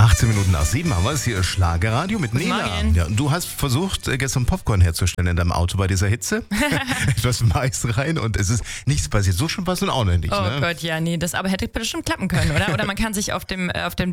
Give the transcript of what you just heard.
18 Minuten nach 7 haben wir es. Hier ist Schlagerradio mit Guten Nela. Morgen. Ja, und du hast versucht, gestern Popcorn herzustellen in deinem Auto bei dieser Hitze. Etwas Mais rein und es ist nichts passiert. So schon war es nun auch noch nicht. Oh Ne? Gott, ja, nee, das aber hätte bestimmt klappen können, oder? Oder man kann sich auf dem